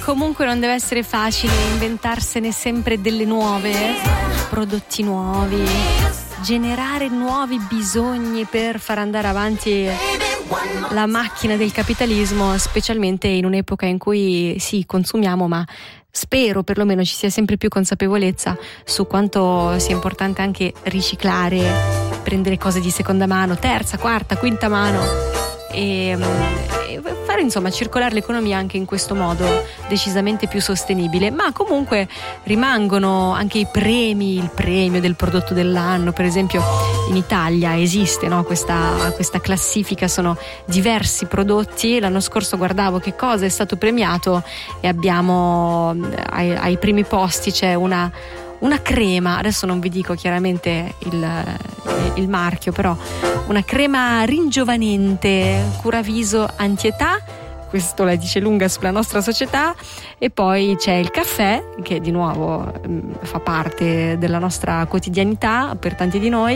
comunque non deve essere facile inventarsene sempre delle nuove, prodotti nuovi, generare nuovi bisogni per far andare avanti la macchina del capitalismo, specialmente in un'epoca in cui sì, consumiamo, ma spero perlomeno ci sia sempre più consapevolezza su quanto sia importante anche riciclare, prendere cose di seconda mano, terza, quarta, quinta mano e fare insomma circolare l'economia anche in questo modo decisamente più sostenibile. Ma comunque rimangono anche i premi, il premio del prodotto dell'anno, per esempio in Italia esiste, no, questa classifica, sono diversi prodotti. L'anno scorso guardavo che cosa è stato premiato e abbiamo ai primi posti c'è una crema, adesso non vi dico chiaramente il marchio, però una crema ringiovanente, curaviso antietà, questo la dice lunga sulla nostra società. E poi c'è il caffè, che di nuovo fa parte della nostra quotidianità per tanti di noi,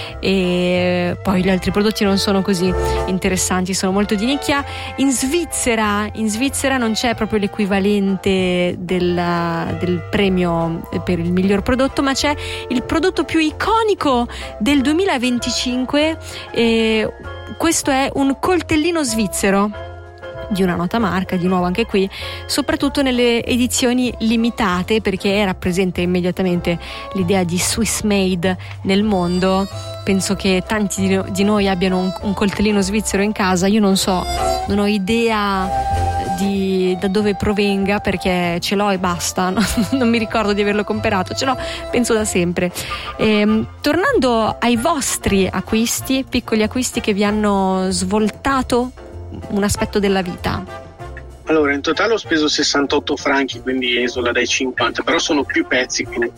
e poi gli altri prodotti non sono così interessanti, sono molto di nicchia. In Svizzera non c'è proprio l'equivalente del premio per il miglior prodotto, ma c'è il prodotto più iconico del 2025, e questo è un coltellino svizzero di una nota marca, di nuovo anche qui, soprattutto nelle edizioni limitate, perché rappresenta immediatamente l'idea di Swiss made nel mondo. Penso che tanti di noi abbiano un coltellino svizzero in casa. Io non ho idea da dove provenga, perché ce l'ho e basta, non mi ricordo di averlo comprato, ce l'ho penso da sempre. Tornando ai vostri acquisti, piccoli acquisti che vi hanno svoltato un aspetto della vita. Allora, in totale ho speso 68 franchi, quindi esula dai 50, però sono più pezzi, quindi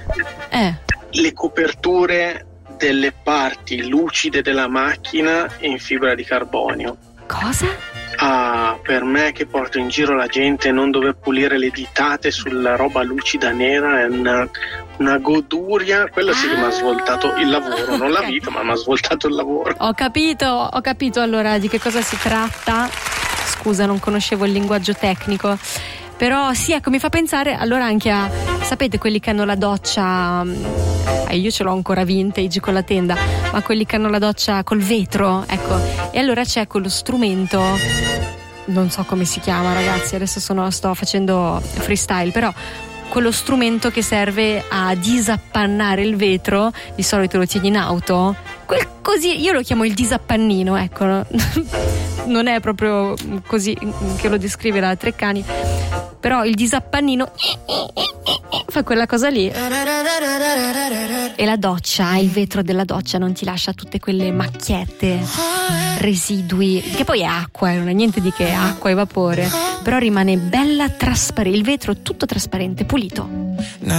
le coperture delle parti lucide della macchina in fibra di carbonio. Cosa? Per me che porto in giro la gente, non dover pulire le ditate sulla roba lucida nera è una goduria. Quello sì che mi ha svoltato il lavoro, non la vita, ma mi ha svoltato il lavoro. Ho capito allora di che cosa si tratta. Scusa, non conoscevo il linguaggio tecnico, però sì, ecco, mi fa pensare allora anche a, sapete, quelli che hanno la doccia, io ce l'ho ancora vintage con la tenda, ma quelli che hanno la doccia col vetro, ecco, e allora c'è quello strumento, non so come si chiama ragazzi, adesso sto facendo freestyle, però quello strumento che serve a disappannare il vetro, di solito lo tieni in auto, così, io lo chiamo il disappannino, ecco, no? Non è proprio così che lo descrive la Treccani, però il disappannino fa quella cosa lì. E la doccia, il vetro della doccia non ti lascia tutte quelle macchiette, residui, che poi è acqua, non è niente di che, è acqua e vapore, però rimane bella trasparente, il vetro tutto trasparente, pulito.